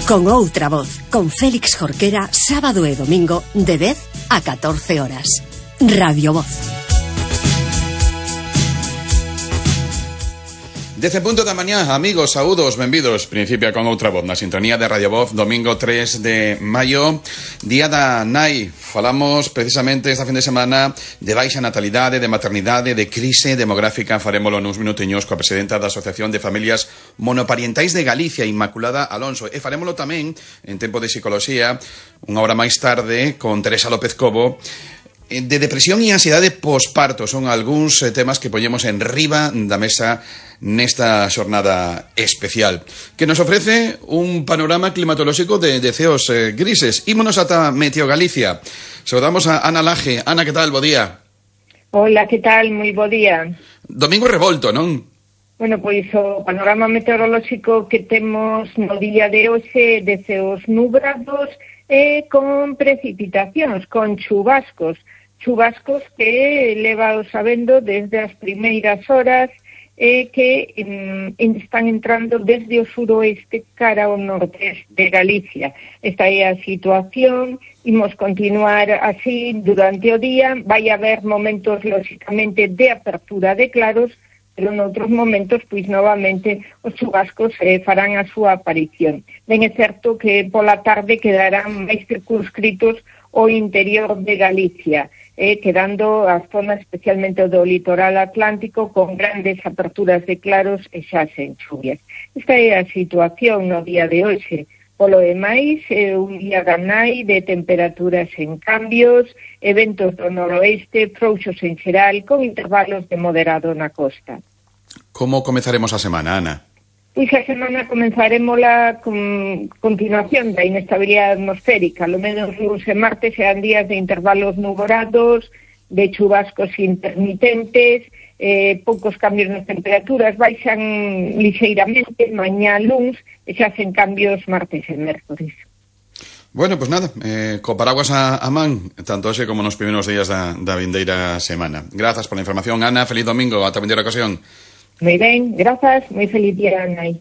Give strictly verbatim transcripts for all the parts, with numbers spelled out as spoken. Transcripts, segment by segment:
Con outra voz, con Félix Jorquera, sábado e domingo de dez a catorce horas. Radio Voz. Dez punto da mañá, amigos, saúdos, benvidos. Principia con outra voz na sintonía de Radio Voz, domingo tres de maio, día da nai. Falamos precisamente esta fin de semana de baixa natalidade, de maternidade, de crise demográfica. Farémolo nuns minutiños coa presidenta da Asociación de Familias Monoparentais de Galicia, Inmaculada Alonso. E farémolo tamén en tempo de psicoloxía, unha hora máis tarde, con Teresa López Cobo. De depresión e ansiedade posparto son algúns temas que poñemos en riba da mesa nesta xornada especial, que nos ofrece un panorama climatolóxico de, de ceos eh, grises. Ímonos ata Meteo Galicia. Saudamos a Ana Laje. Ana, que tal? Bo día. Hola, que tal? Moi bo día. Domingo revolto, non? Bueno, pois o panorama meteorolóxico que temos no día de hoxe de ceos nubrados e con precipitacións, con chubascos. Chubascos que leva sabendo desde as primeiras horas eh, que mm, están entrando desde o suroeste cara ao nordeste de Galicia. Esta é a situación, imos continuar así durante o día, vai haber momentos, lóxicamente, de apertura de claros, pero noutros momentos, pois, novamente, os chubascos eh, farán a súa aparición. Ben é certo que pola tarde quedarán máis circunscritos o interior de Galicia, eh, quedando as zonas especialmente do litoral atlántico con grandes aperturas de claros e xa sen chuvias. Esta é a situación no día de hoxe. Polo demais, eh, un día da nai de temperaturas en cambios, eventos do noroeste, frouxos en xeral, con intervalos de moderado na costa. Como comezaremos a semana, Ana? Pois a semana comenzaremosla con continuación da inestabilidade atmosférica. Lo menos luns e martes serán días de intervalos nuborados, de chubascos intermitentes, eh, poucos cambios nas temperaturas, baixan lixeiramente mañá luns e xa sen cambios martes e mércores. Bueno, pues nada, eh, co paraguas a, a man, tanto hoxe como nos primeiros días da, da vindeira semana. Grazas pola información, Ana, feliz domingo, ata a vindeira ocasión. Moi ben, grazas, moi feliz día, Nai.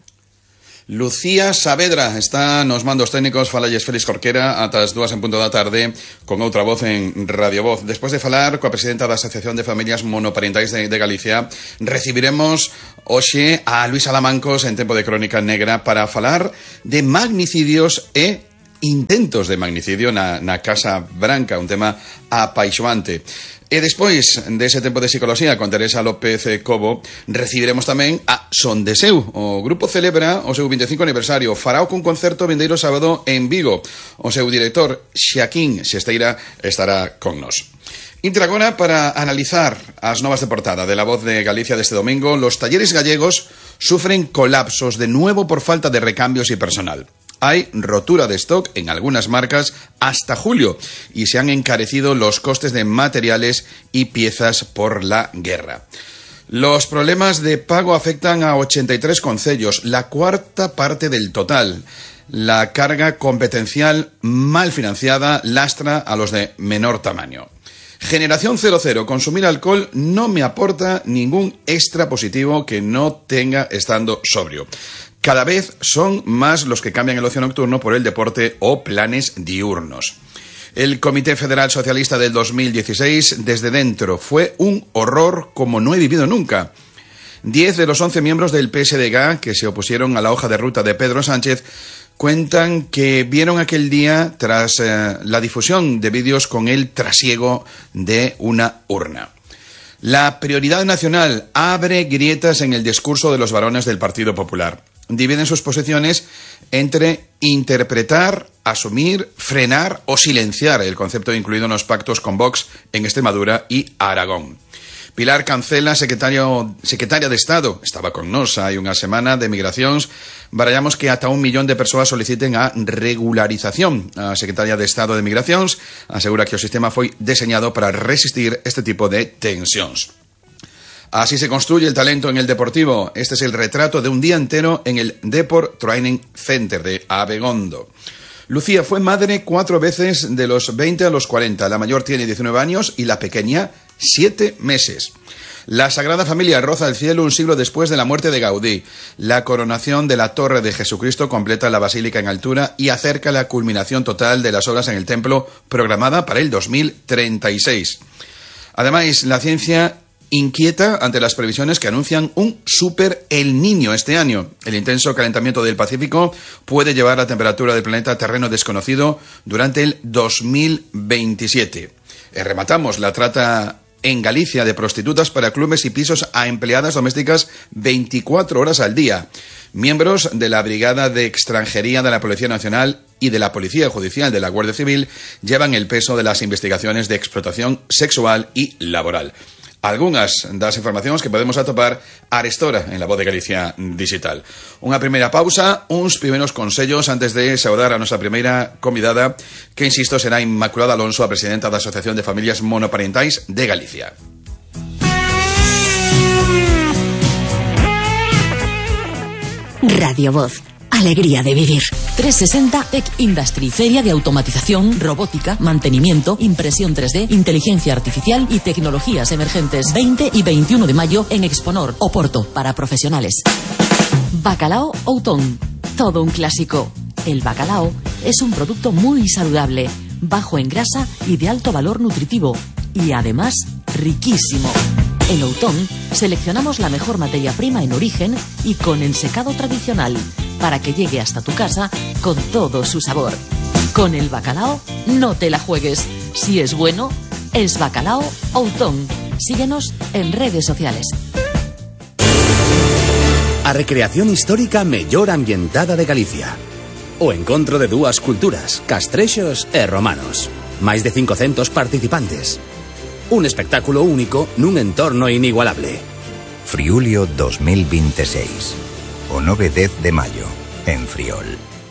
Lucía Saavedra está nos mandos técnicos. Falalles Félix Jorquera ata as dúas en punto da tarde con outra voz en Radio Voz. Despois de falar coa presidenta da Asociación de Familias Monoparentais de, de Galicia, recibiremos hoxe a Luis Alamancos en tempo de Crónica Negra para falar de magnicidios e intentos de magnicidio na, na Casa Branca, un tema apaixoante. E despois dese tempo de psicoloxía con Teresa López Cobo, recibiremos tamén a Son de Seu. O grupo celebra o seu vinte e cinco aniversario, farao cun concerto vindeiro sábado en Vigo. O seu director, Xaquín Xesteira, estará con nos. Intra agora para analizar as novas de portada de La Voz de Galicia deste domingo. Los talleres gallegos sufren colapsos de nuevo por falta de recambios y personal. Hay rotura de stock en algunas marcas hasta julio y se han encarecido los costes de materiales y piezas por la guerra. Los problemas de pago afectan a ochenta y tres concellos, la cuarta parte del total. La carga competencial mal financiada lastra a los de menor tamaño. Generación cero cero, consumir alcohol no me aporta ningún extra positivo que no tenga estando sobrio. Cada vez son más los que cambian el ocio nocturno por el deporte o planes diurnos. El Comité Federal Socialista del dos mil dieciséis, desde dentro, fue un horror como no he vivido nunca. Diez de los once miembros del P S D G que se opusieron a la hoja de ruta de Pedro Sánchez cuentan que vieron aquel día tras eh, la difusión de vídeos con el trasiego de una urna. La prioridad nacional abre grietas en el discurso de los varones del Partido Popular. Dividen sus posiciones entre interpretar, asumir, frenar o silenciar el concepto incluido en los pactos con Vox en Extremadura y Aragón. Pilar Cancela, secretario, secretaria de Estado, estaba con nos hai unha semana de migracións. Barallamos que ata un millón de persoas soliciten a regularización. A secretaria de Estado de Migracións asegura que o sistema foi deseñado para resistir este tipo de tensións. Así se construye el talento en el deportivo. Este es el retrato de un día entero en el Deport Training Center de Abegondo. Lucía fue madre cuatro veces de los veinte a los cuarenta. La mayor tiene diecinueve años y la pequeña Siete meses. La Sagrada Familia roza el cielo un siglo después de la muerte de Gaudí. La coronación de la Torre de Jesucristo completa la basílica en altura y acerca la culminación total de las obras en el templo, programada para el dos mil treinta y seis. Además, la ciencia inquieta ante las previsiones que anuncian un super El Niño este año. El intenso calentamiento del Pacífico puede llevar la temperatura del planeta a terreno desconocido durante el dos mil veintisiete. Eh, rematamos la trata en Galicia de prostitutas para clubes y pisos a empleadas domésticas veinticuatro horas al día. Miembros de la Brigada de Extranjería de la Policía Nacional y de la Policía Judicial de la Guardia Civil llevan el peso de las investigaciones de explotación sexual y laboral. Algunas das informacións que podemos atopar arestora en la Voz de Galicia Digital. Unha primeira pausa, uns primeiros consellos antes de saudar a nosa primeira convidada, que, insisto, será Inmaculada Alonso, a presidenta da Asociación de Familias Monoparentais de Galicia. Radio Voz. Alegría de vivir. trescientos sesenta Tech Industry, feria de automatización, robótica, mantenimiento, impresión tres D, inteligencia artificial y tecnologías emergentes. veinte y veintiuno de mayo en Exponor, Oporto, para profesionales. Bacalao Outón, todo un clásico. El bacalao es un producto muy saludable, bajo en grasa y de alto valor nutritivo, y además riquísimo. En Outón seleccionamos la mejor materia prima en origen y con ensecado tradicional, para que llegue hasta tu casa con todo su sabor. Con el bacalao no te la juegues. Si es bueno, es Bacalao Outón. Síguenos en redes sociales. A recreación histórica mellor ambientada de Galicia. O encontro de dúas culturas, castrexos e romanos. Máis de cincocentos participantes. Un espectáculo único nun entorno inigualable. Friulio dos mil veintiséis. O nove e dez de maio, en Friol.